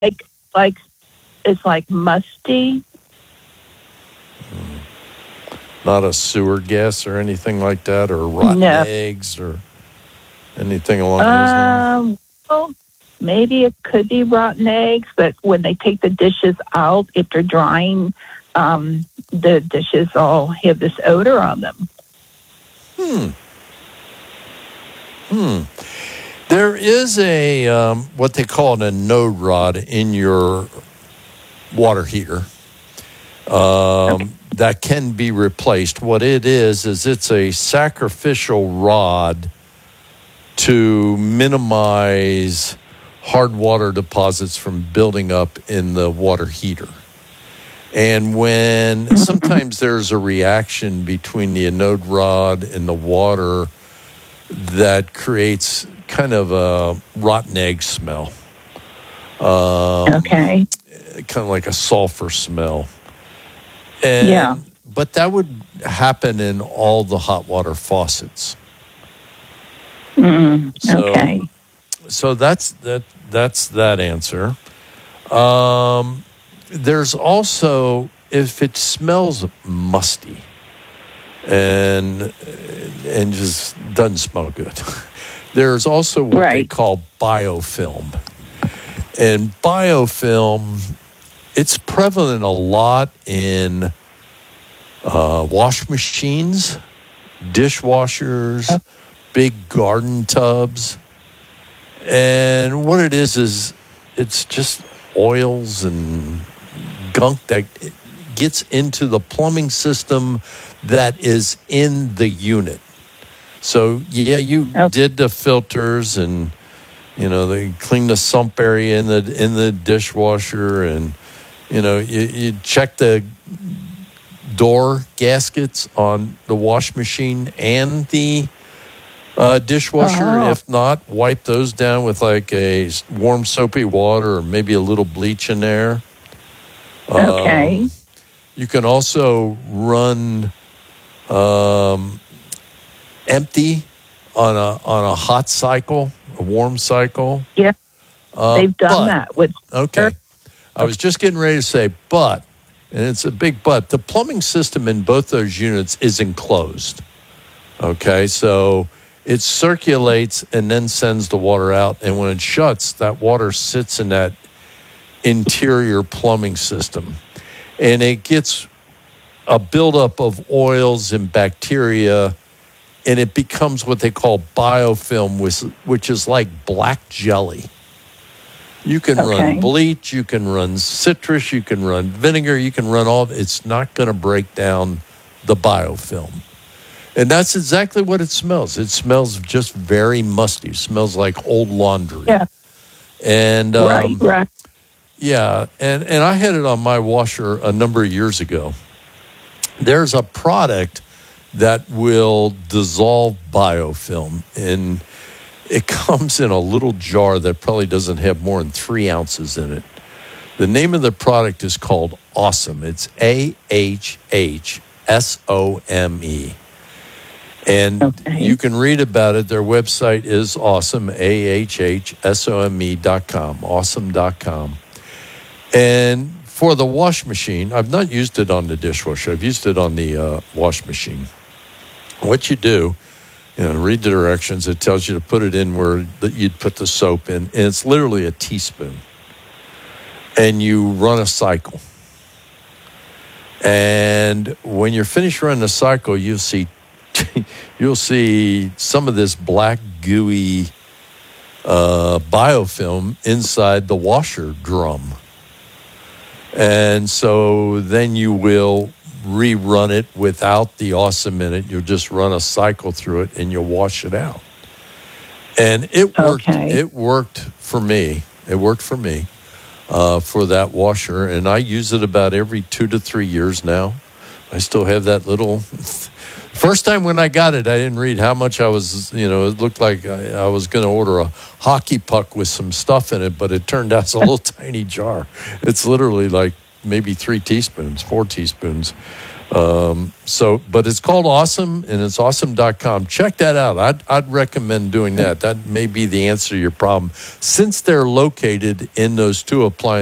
like it's like musty. Not a sewer gas or anything like that, or rotten No. eggs or anything along those lines? Well, maybe it could be rotten eggs, but when they take the dishes out, if they're drying, the dishes all have this odor on them. There is a what they call an anode rod in your water heater that can be replaced. What it is it's a sacrificial rod to minimize hard water deposits from building up in the water heater. And when sometimes there's a reaction between the anode rod and the water that creates kind of a rotten egg smell. Okay. Kind of like a sulfur smell. And, but that would happen in all the hot water faucets. Okay. So that's that answer. There's also, if it smells musty and just doesn't smell good, there's also what they call biofilm. And biofilm, it's prevalent a lot in wash machines, dishwashers, big garden tubs. And what it is it's just oils and gunk that gets into the plumbing system that is in the unit. So, you did the filters and, they clean the sump area in the dishwasher and, you check the door gaskets on the wash machine and the dishwasher. If not, wipe those down with like a warm soapy water or maybe a little bleach in there. Okay. You can also run empty on a hot cycle, a warm cycle. Yeah, they've done that with. Okay, I was just getting ready to say, but, and it's a big but. The plumbing system in both those units is enclosed. Okay, so it circulates and then sends the water out, and when it shuts, that water sits in that interior plumbing system, and it gets a buildup of oils and bacteria, and it becomes what they call biofilm, which is like black jelly. You can run bleach, you can run citrus, you can run vinegar, you can run all. It's not going to break down the biofilm. And that's exactly what it smells. It smells just very musty. It smells like old laundry. Yeah. And right. Yeah, and I had it on my washer a number of years ago. There's a product that will dissolve biofilm, and it comes in a little jar that probably doesn't have more than 3 ounces in it. The name of the product is called Awesome. It's AHHSOME. And you can read about it. Their website is awesome, AHHSOME.com, awesome.com. And for the wash machine, I've not used it on the dishwasher. I've used it on the wash machine. What you do, read the directions. It tells you to put it in where you'd put the soap in. And it's literally a teaspoon. And you run a cycle. And when you're finished running the cycle, you'll see some of this black gooey biofilm inside the washer drum. And so then you will rerun it without the Awesome in it. You'll just run a cycle through it and you'll wash it out. And it worked. It worked for me. It worked for me for that washer. And I use it about every 2 to 3 years now. I still have that little... First time when I got it, I didn't read how much I was, it looked like I was going to order a hockey puck with some stuff in it, but it turned out it's a little tiny jar. It's literally like maybe 3 teaspoons, 4 teaspoons. But it's called Awesome, and it's awesome.com. Check that out. I'd recommend doing that. That may be the answer to your problem. Since they're located in those two appliance